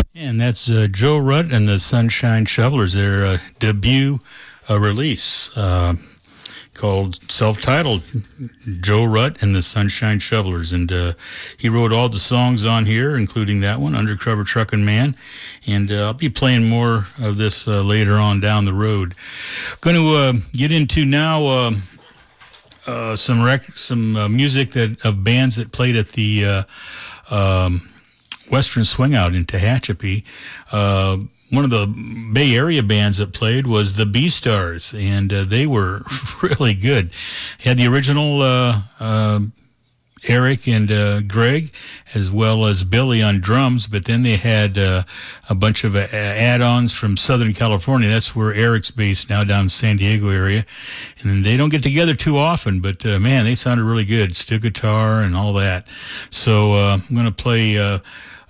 And that's Joe Rutt and the Sunshine Shovelers, their debut release called self-titled Joe Rutt and the Sunshine Shovelers. And he wrote all the songs on here, including that one, Undercover Truckin' Man. And I'll be playing more of this later on down the road. Going to get into now some music of bands that played at the Western Swing Out in Tehachapi. One of the Bay Area bands that played was the B-Stars, and they were really good. Had the original Eric and Greg, as well as Billy on drums, but then they had a bunch of add-ons from Southern California. That's where Eric's based now, down in the San Diego area. And they don't get together too often, but man, they sounded really good. Steel guitar and all that. So I'm going to play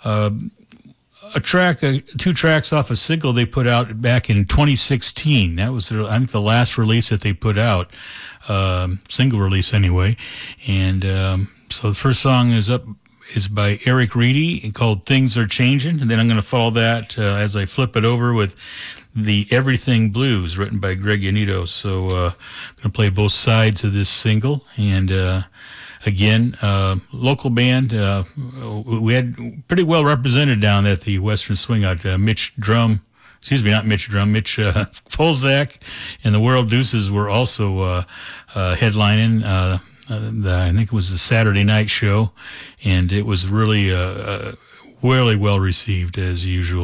two tracks off a single they put out back in 2016. That was, I think, the last release that they put out, single release anyway. And so the first song is by Eric Reedy and called Things Are Changing. And then I'm going to follow that as I flip it over with the Everything Blues, written by Greg Yanito. So I'm going to play both sides of this single. And again, local band. We had pretty well represented down at the Western Swing Out. Mitch Folzak and the World Deuces were also headlining. I think it was the Saturday night show, and it was really, really well received as usual.